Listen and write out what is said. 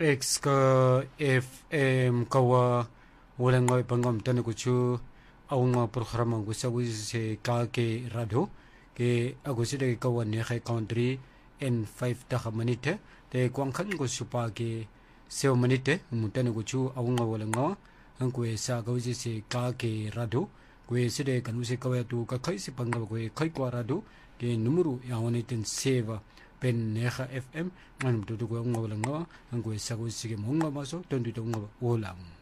X ka FM kawa walang nga ipangam tani ko chu awang mga programa ko sa wisi ka ke radio ke ako sila kawan ni kay country and 5 ta manite te kwang kan ko supa ke 7 manite mutani ko chu awang nga walang nga ang ko sa ka wisi ka ke radio ko sila kan wisi kawa tu ka kai si pangam ko kai kwa radio ke numero yawanitin seva pen neha FM ngan tutu ko ang walang nga ang ko sa ko sige mo nga maso tondu to nga wolang